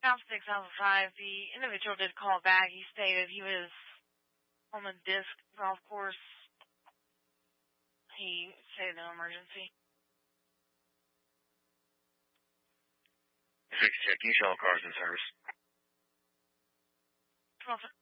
South 6 Alpha 5, the individual did call back. He stated he was on the disc golf course. He stated no emergency. 6 check, you show cars in service. 12,